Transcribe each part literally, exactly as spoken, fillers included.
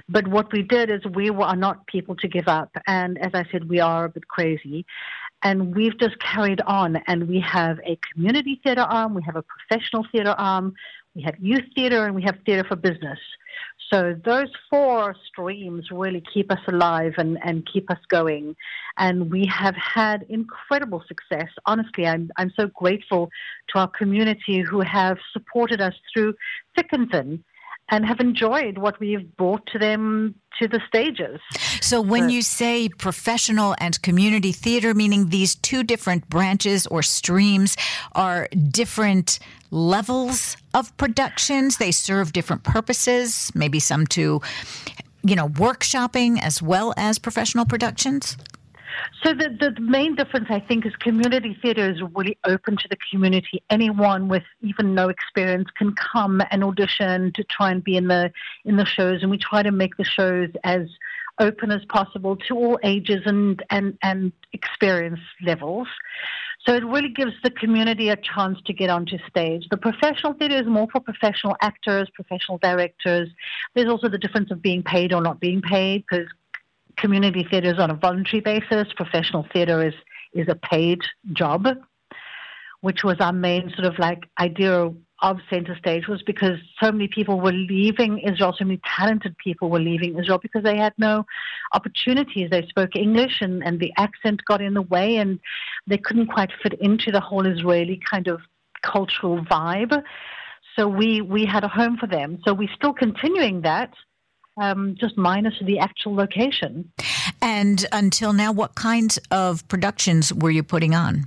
But what we did is we were, are not people to give up. And as I said, we are a bit crazy. And we've just carried on. And we have a community theatre arm, we have a professional theatre arm, we have youth theatre, and we have theatre for business. So those four streams really keep us alive and, and keep us going. And we have had incredible success. Honestly, I'm I'm so grateful to our community who have supported us through thick and thin and have enjoyed what we've brought to them to the stages. So when you say professional and community theater, meaning these two different branches or streams are different levels of productions, they serve different purposes, maybe some to, you know, workshopping as well as professional productions? So the, the main difference, I think, is community theatre is really open to the community. Anyone with even no experience can come and audition to try and be in the in the shows, and we try to make the shows as open as possible to all ages and, and, and experience levels. So it really gives the community a chance to get onto stage. The professional theatre is more for professional actors, professional directors. There's also the difference of being paid or not being paid, because community theatre is on a voluntary basis. Professional theatre is, is a paid job, which was our main sort of like idea of Centre Stage, was because so many people were leaving Israel, so many talented people were leaving Israel because they had no opportunities. They spoke English and, and the accent got in the way, and they couldn't quite fit into the whole Israeli kind of cultural vibe. So we, we had a home for them. So we're still continuing that, um, just minus the actual location. And until now, what kinds of productions were you putting on?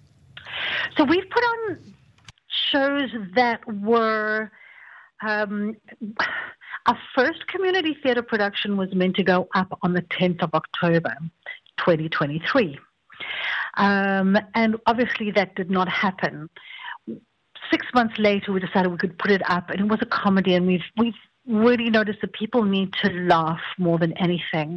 So we've put on shows that were, um, our first community theatre production was meant to go up on the tenth of October, twenty twenty-three. Um, and obviously that did not happen. Six months later, we decided we could put it up, and it was a comedy, and we've, we've really noticed that people need to laugh more than anything.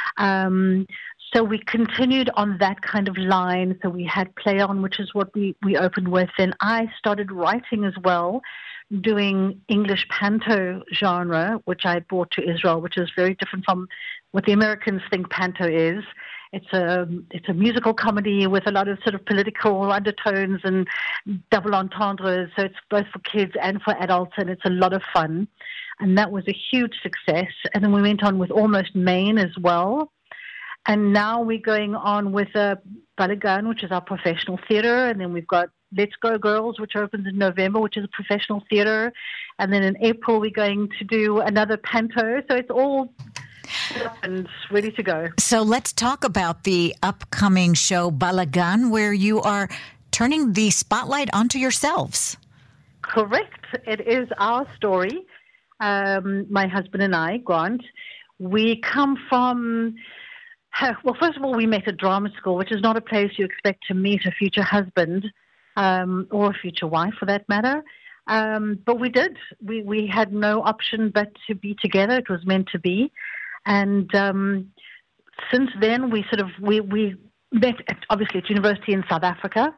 Um, So we continued on that kind of line. So we had Play On, which is what we, we opened with. And I started writing as well, doing English panto genre, which I brought to Israel, which is very different from what the Americans think panto is. It's a, it's a musical comedy with a lot of sort of political undertones and double entendres. So it's both for kids and for adults, and it's a lot of fun. And that was a huge success. And then we went on with Almost Maine as well. And now we're going on with uh, Balagan, which is our professional theatre. And then we've got Let's Go Girls, which opens in November, which is a professional theatre. And then in April, we're going to do another panto. So it's all and ready to go. So let's talk about the upcoming show Balagan, where you are turning the spotlight onto yourselves. Correct. It is our story. Um, my husband and I, Grant, we come from... Well, first of all, we met at drama school, which is not a place you expect to meet a future husband um, or a future wife, for that matter. Um, but we did. We we had no option but to be together. It was meant to be. And um, since then, we sort of we we met at, obviously at university in South Africa,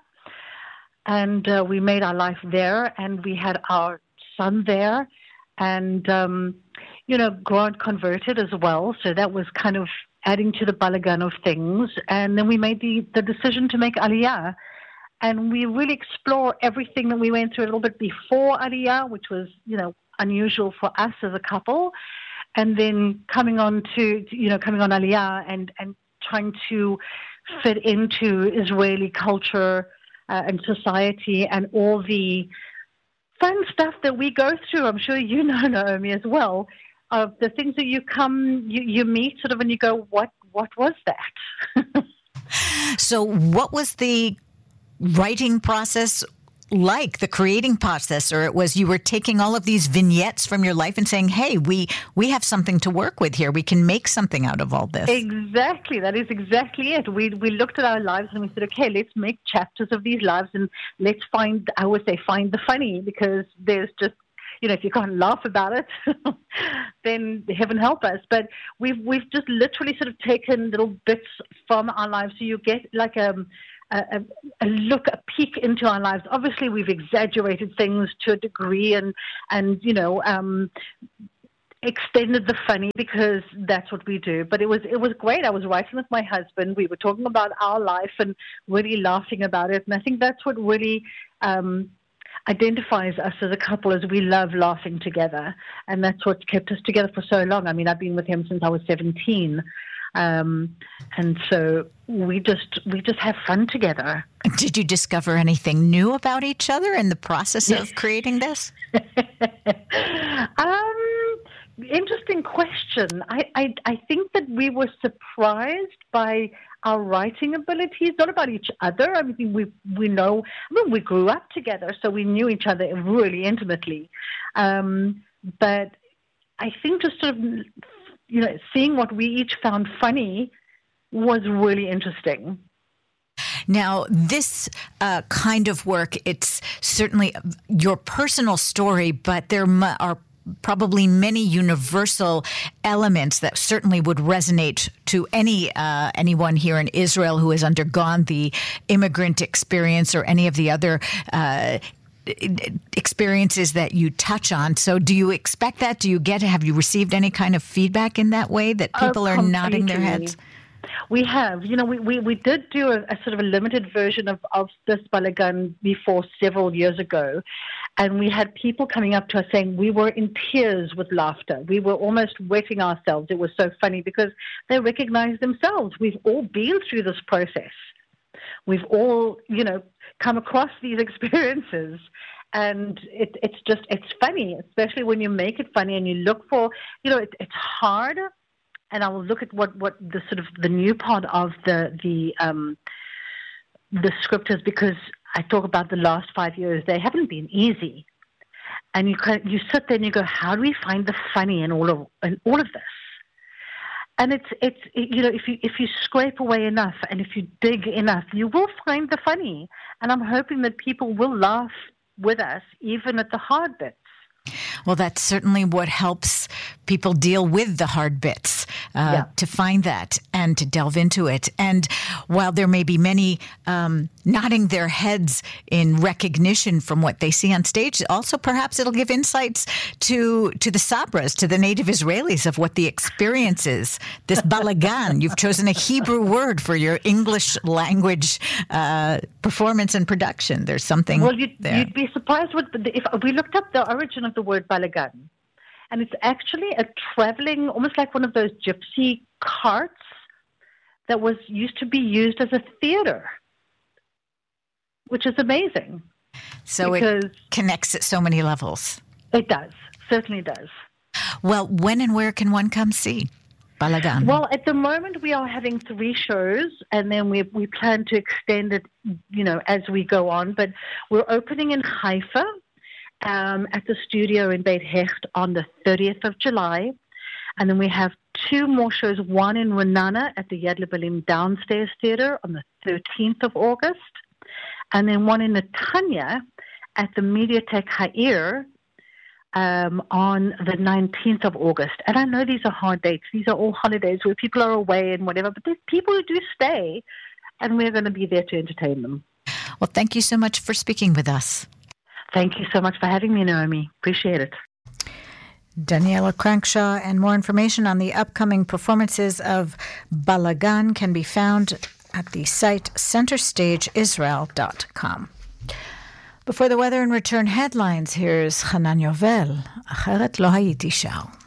and uh, we made our life there. And we had our son there, and um, you know, Grant converted as well. So that was kind of adding to the balagan of things. And then we made the, the decision to make Aliyah. And we really explore everything that we went through a little bit before Aliyah, which was, you know, unusual for us as a couple. And then coming on to, you know, coming on Aliyah and, and trying to fit into Israeli culture uh, and society and all the fun stuff that we go through. I'm sure you know, Naomi, as well. Of the things that you come, you, you meet sort of, and you go, what, what was that? So what was the writing process like, the creating process? Or it was you were taking all of these vignettes from your life and saying, hey, we, we have something to work with here. We can make something out of all this. Exactly. That is exactly it. We, we looked at our lives and we said, okay, let's make chapters of these lives and let's find, I would say, find the funny, because there's just, you know, if you can't laugh about it, then heaven help us. But we've we've just literally sort of taken little bits from our lives, so you get like a, a, a look, a peek into our lives. Obviously, we've exaggerated things to a degree, and and you know, um, extended the funny because that's what we do. But it was it was great. I was writing with my husband. We were talking about our life and really laughing about it. And I think that's what really um, identifies us as a couple, as we love laughing together. And that's what kept us together for so long. I mean, I've been with him since I was seventeen. Um, and so we just we just have fun together. Did you discover anything new about each other in the process of creating this? um, interesting question. I, I I think that we were surprised by our writing abilities, not about each other. I mean, we we know. I mean, we grew up together, so we knew each other really intimately. Um, but I think just sort of, you know, seeing what we each found funny was really interesting. Now, this uh, kind of work, it's certainly your personal story, but there are probably many universal elements that certainly would resonate to any uh, anyone here in Israel who has undergone the immigrant experience or any of the other uh experiences that you touch on. So do you expect that? Do you get, have you received any kind of feedback in that way that people oh, are nodding their heads? We have. You know, we, we, we did do a, a sort of a limited version of, of this Balagan before several years ago. And we had people coming up to us saying we were in tears with laughter. We were almost wetting ourselves. It was so funny because they recognized themselves. We've all been through this process. We've all, you know, come across these experiences, and it, it's just, it's funny, especially when you make it funny and you look for, you know, it, it's hard. And I will look at what, what the sort of the new part of the the um, the script is, because I talk about the last five years. They haven't been easy, and you kind of, you sit there and you go, how do we find the funny in all of in all of this? And it's it's you know, if you if you scrape away enough and if you dig enough, you will find the funny. And I'm hoping that people will laugh with us, even at the hard bits. Well, that's certainly what helps people deal with the hard bits, uh, yeah. to find that and to delve into it. And while there may be many um, nodding their heads in recognition from what they see on stage, also perhaps it'll give insights to to the Sabras, to the native Israelis, of what the experience is. This balagan, you've chosen a Hebrew word for your English language uh, performance and production. There's something well, you'd, there. You'd be surprised what the, if we looked up the origin of the word balagan, and it's actually a traveling, almost like one of those gypsy carts that was used to be used as a theater, which is amazing. So it connects at so many levels. It does, certainly does. Well, when and where can one come see Balagan? Well, at the moment we are having three shows, and then we we plan to extend it, you know, as we go on. But we're opening in Haifa, Um, at the studio in Beit Hecht on the thirtieth of July. And then we have two more shows, one in Renana at the Yad Lebalim Downstairs Theater on the thirteenth of August, and then one in Netanya at the Mediatek Ha'ir um, on the nineteenth of August. And I know these are hard dates. These are all holidays where people are away and whatever, but there's people who do stay, and we're going to be there to entertain them. Well, thank you so much for speaking with us. Thank you so much for having me, Naomi. Appreciate it. Daniela Crankshaw, and more information on the upcoming performances of Balagan can be found at the site center stage israel dot com. Before the weather and return headlines, here's Hanan Yovel, אחרת לא הייתי שר.